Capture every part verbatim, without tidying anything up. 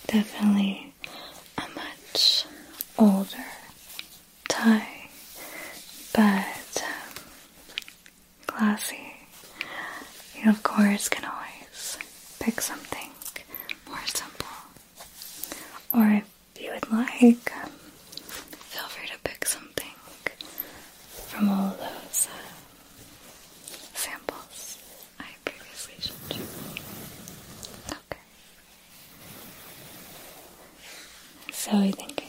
definitely a much older tie, but um, classy. You, of course, can always pick something more simple. Or if you would like, um, feel free to pick something from all of those uh, samples I previously showed you. Okay. So are you thinking?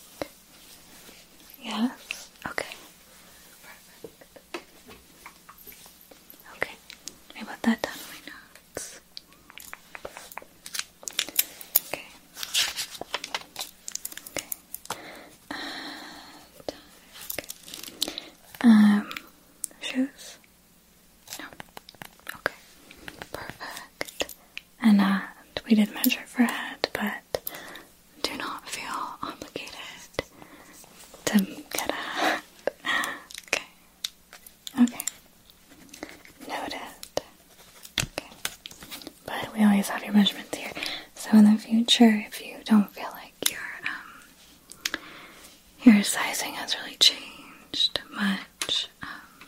Yes? Okay. Perfect. Okay. I put that down in my notes. Okay. Okay. Um, shoes? No. Okay. Perfect. And uh, we did measure for head, but do not feel obligated to get a hat. Okay. Okay. Noted. Okay. But we always have your measurements here. So in the future, if you don't feel like your um your sizing has really changed much, um,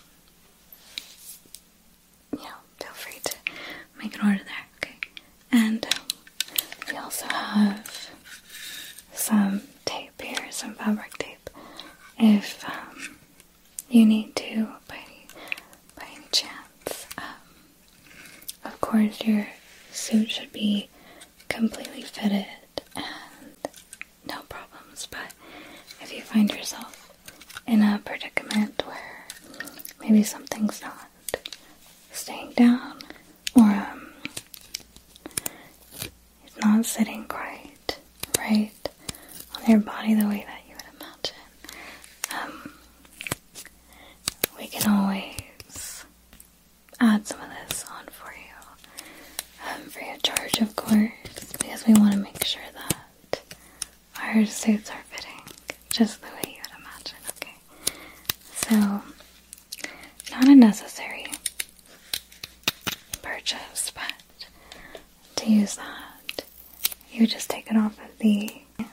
you know, feel free to make an order there. Okay. And um, we also have some tape here, some fabric tape. If um, you need to, by any, by any chance, um, of course your suit should be completely fitted and no problems. But if you find yourself in a predicament where maybe something's not staying down or um, it's not sitting quite right on your body the way that you would imagine, um, we can always add some of this on for you, um, free of charge, of course, because we want to make sure that our suits are fitting just the way you would imagine, okay? So, not a necessary purchase, but to use that, you just take it off of the...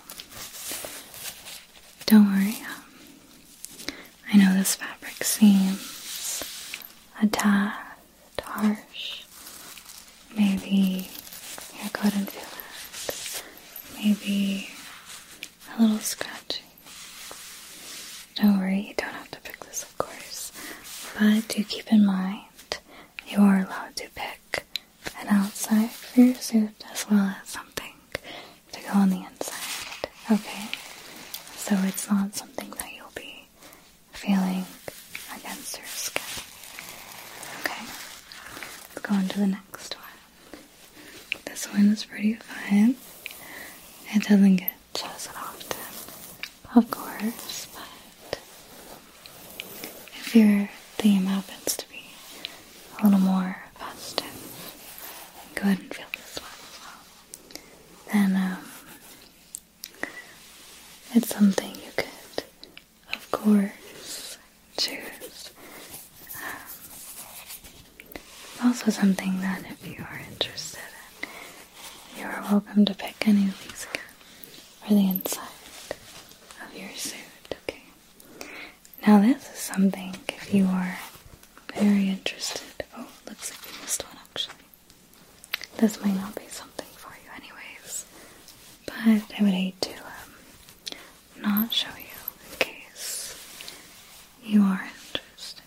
Don't worry, um, I know this fabric seems a tad harsh. Maybe you couldn't feel it. Maybe a little scratchy. Don't worry, you don't have to pick this, of course. But do keep in mind, you are allowed to pick an outside for your suit as well as something to go on the inside. Okay? So it's not something that you'll be feeling against your skin. Okay? Let's go on to the next one. This one is pretty fun. It doesn't get chosen often, of course, but if your theme happens to be a little more festive, go ahead and feel this one as well. Then, um, it's something you could, of course, choose. Um, it's also something that if you are interested in, you are welcome to pick any of these again for the inside of your suit, okay? Now this is something, if you are very interested, oh, looks like we missed one actually. This might not be something for you anyways, but I would hate to um, not show you in case you are interested.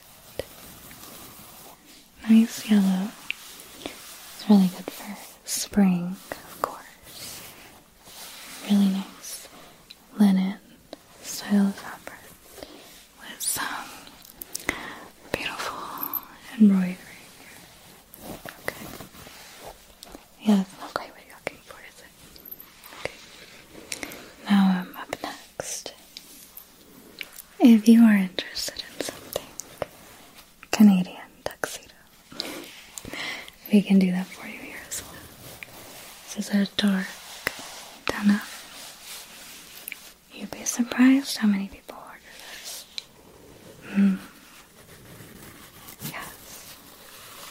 Nice yellow. It's really good for spring, of course. Really nice linen style of fabric with some beautiful embroidery here. Okay. Yeah, that's not quite what you're looking for, is it? Okay. Now I'm up next. If you are interested in something Canadian tuxedo, we can do that for you here as well. This is a dark denim. You'd be surprised how many people order this. Mm. Yes.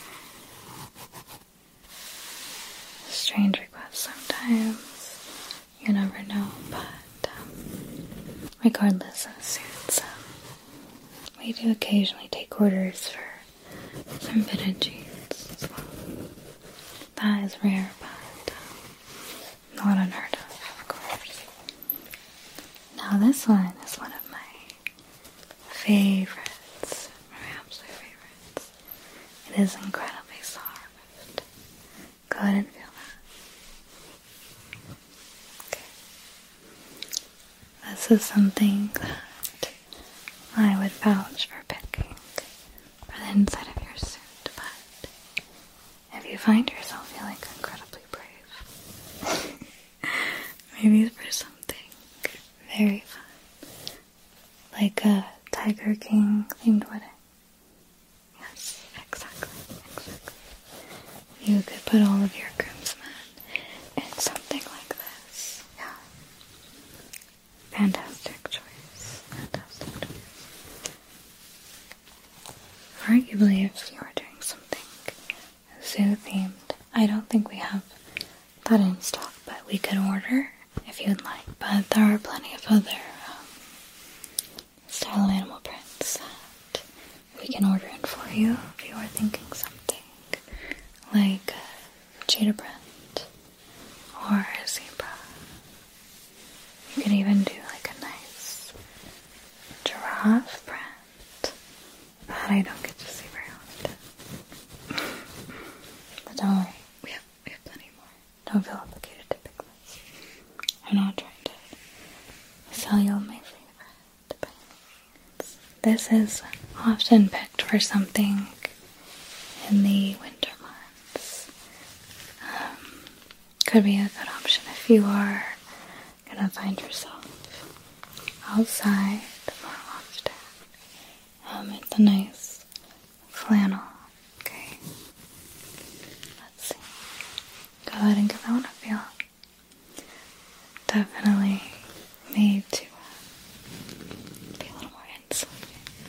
Strange requests sometimes, you never know, but um, regardless of suits, um, we do occasionally take orders for some fitted jeans as well. That is rare, but um, not unheard of, of course. Now this one is one of my favorites, my absolute favorites. It is incredibly soft. Go ahead and feel that. Okay. This is something that I would vouch for picking for the inside of your suit, but if you find yourself feeling incredibly brave, maybe for something very fun, like a Tiger King themed wedding. Yes, exactly, exactly. You could put all of your groomsmen in something like this. Yeah. Fantastic choice. Fantastic choice. Arguably, if you are doing something zoo themed, I don't think we have that in stock, but we could order if you'd like. But there are plenty of other um, style of animal prints that we can order in for you if you are thinking something like a cheetah print or a zebra. You could even do like a nice giraffe print that I don't get to see very often. But don't worry, we have, we have plenty more. Don't feel obligated to pick this. I'm not trying to sell you on my favorite, but this is often picked for something in the winter months. Um, could be a good option if you are gonna find yourself outside more often. Um, it's a nice flannel. Okay. Let's see. Go ahead and give that one a feel. Definitely made to uh, be a little more insulating.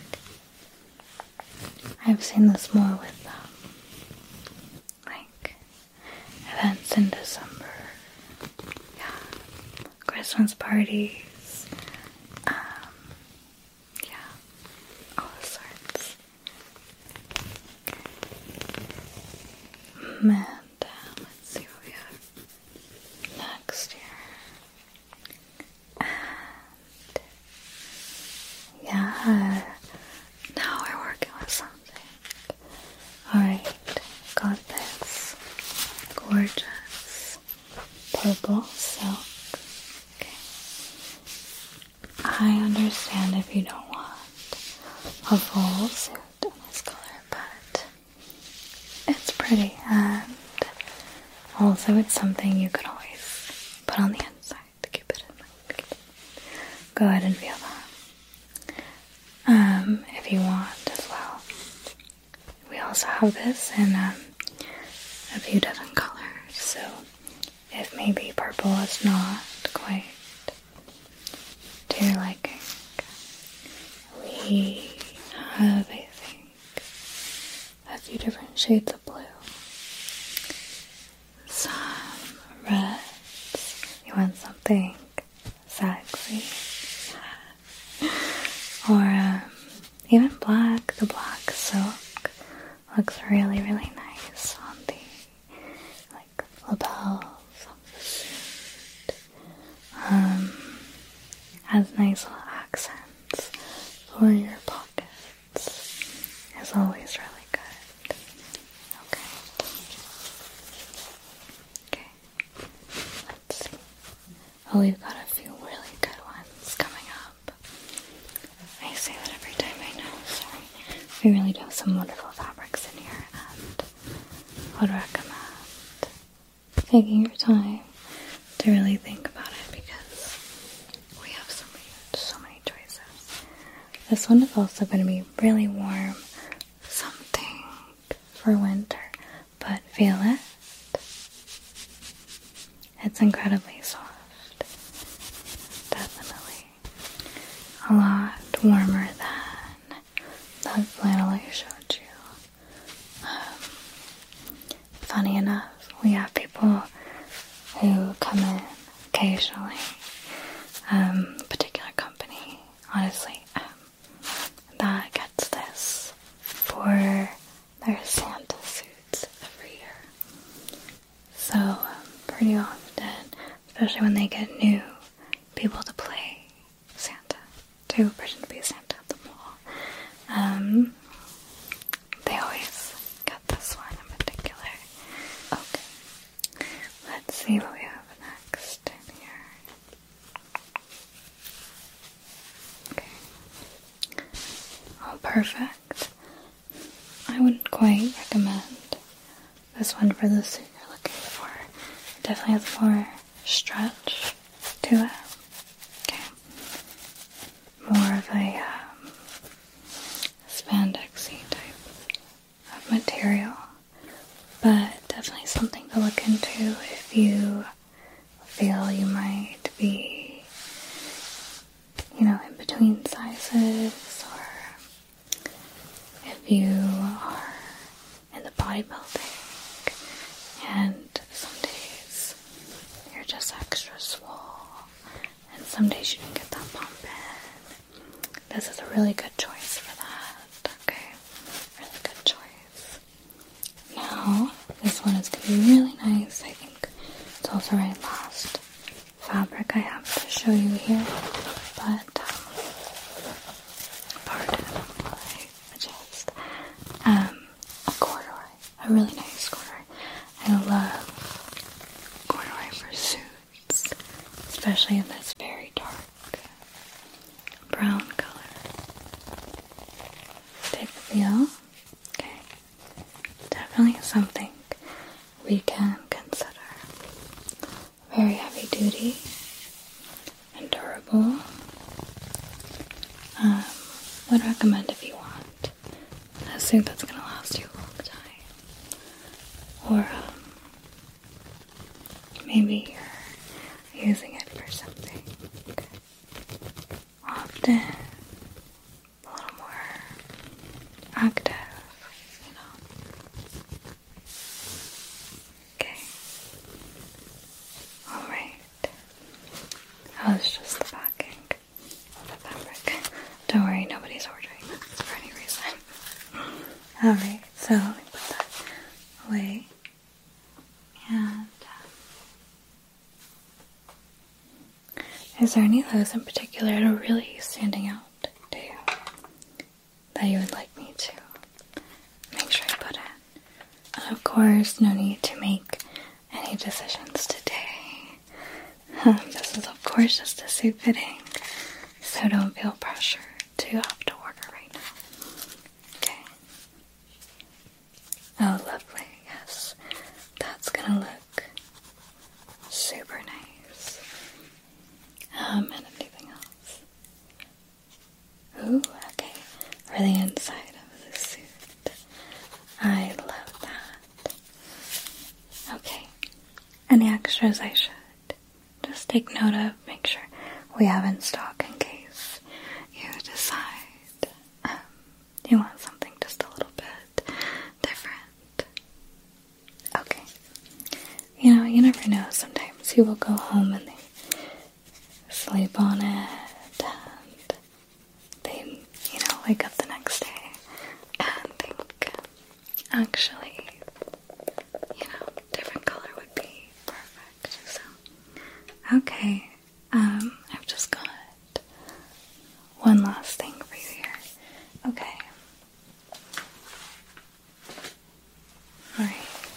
I've seen this more with um, like events in December. Yeah, Christmas parties. Um, yeah, all sorts. And uh, let's see what we have next here. And yeah, now we're working with something. Alright, got this gorgeous purple silk. Okay. I understand if you don't want a full suit in this color, but it's pretty, and also it's something you could always put on the inside to keep it in mind. Go ahead and feel that. Um, if you want as well. We also have this in um, a few different colors, so if maybe purple is not quite to your liking, we have, I think, a few different shades of blue. Some reds. You want something sexy? Or um, even black. The black silk looks really, really nice on the like lapels of the suit. Um, has nice little accents for your pockets. It's always really good. Okay. Okay. Let's see. Oh, we've got a few really good ones coming up. I say that every time, I know, sorry. We really do have some wonderful fabrics in here, and I would recommend taking your time to really think about it, because we have so many, so many choices. This one is also going to be really warm, something for winter, but feel it. It's incredibly soft. Definitely a lot warmer than that flannel I showed you. Um, funny enough, we have people who come in. Okay, occasionally. Um, a particular company, honestly, um, that gets this for their Santa suits every year. So, um, pretty often, especially when they get new people to play Santa, to pretend to be Santa at the mall, um, they always get this one in particular. Okay, let's see what we have next in here. Okay. Oh, perfect. I wouldn't quite recommend this one for the suit you're looking for. It definitely has more stretch to it. Okay. More of a um, spandexy type of material. But definitely something to look into if you feel you might be, you know, in between sizes, or if you are in the bodybuilding and some days you're just extra swole and some days you didn't get that pump in. This is a really good choice for that, okay? Really good choice. Now, this one is going to be really nice. I think it's also our last fabric I have to show you here, but um, pardon my adjust. Um, a corduroy, a really nice corduroy. I love corduroy for suits, especially in this very dark brown color. Take the feel. Okay, definitely something we can consider. Very heavy duty and durable. Um, would recommend if you want a suit that's going to last you a long time. Or um, maybe you're using it for something often a little more active, you know. Okay. Alright. That was just the packing of the fabric. Don't worry, nobody's ordering this for any reason. Alright, so let me put that away. And um, is there any of those in particular that are really standing out to you that you would like me to make sure I put in? And of course, no need to make any decisions today. Um, this is of course just a suit fitting, so don't feel pressure to have to order right now. Okay. Oh, lovely. Yes, that's gonna look super nice. Um, and anything else? Ooh, okay. For the inside of the suit. I love that. Okay. Any extras I should just take note of, make sure we have in stock in case you decide um, you want something just a little bit different. Okay. You know, you never know. Sometimes you will go home and they sleep on it and they, you know, wake up the next day and think, actually, you know, different color would be perfect. So, okay, um, I've just got one last thing for you here. Okay. Alright.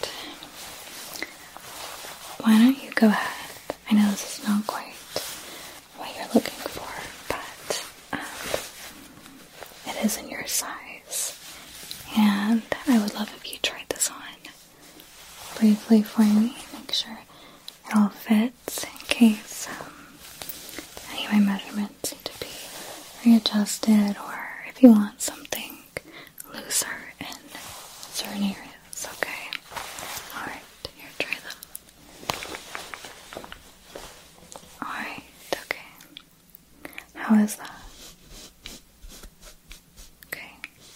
Why don't you go ahead? I know this is not quite what you're looking for, but um, it is in your size. And I would love if you tried this on briefly for me. Make sure it all fits in case um, any of my measurements need to be readjusted, or if you want something looser in certain areas, okay? Alright, here, try that. Alright, okay. How is that? Okay.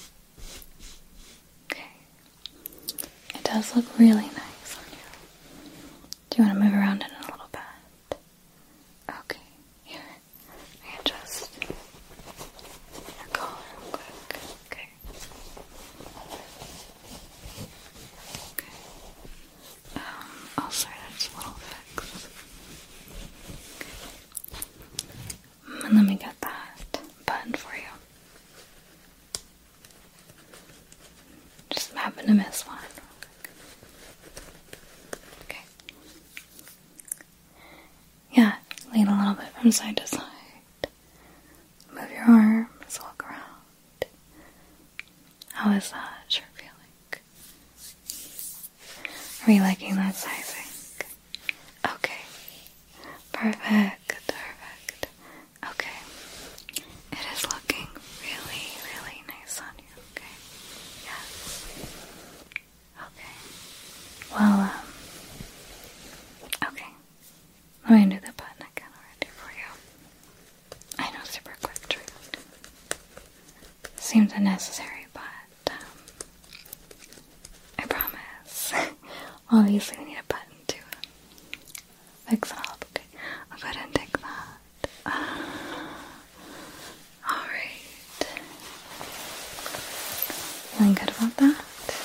Okay. It does look really nice on you. Do you want to move around in it a little bit? And let me get that button for you. Just happen to miss one. Okay. Yeah, lean a little bit from side to side. Move your arms, look around. How is that shirt feeling? Are you liking that sizing? Okay. Perfect, perfect. Okay. It is looking really, really nice on you, okay? Yes. Okay. Well, um, okay. Let me do the button again already for you. I know, super quick treat. Seems unnecessary, but, um, I promise. Obviously, we need a button to fix it up, okay? I'll go ahead and take that. Uh, Alright. Feeling good about that?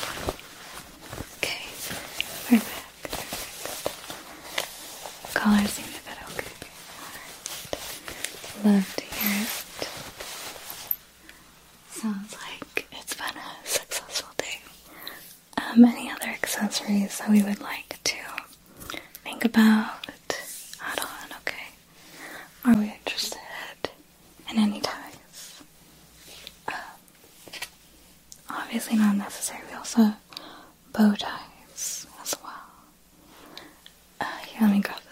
Okay. Perfect. Perfect. Colors seem to fit okay. Alright. Love to hear it. Sounds like it's been a successful day. Um, any other accessories that we would like to think about, add on, okay? Are we interested in any ties? Um, obviously not necessary. We also have bow ties as well. Uh, here, let me grab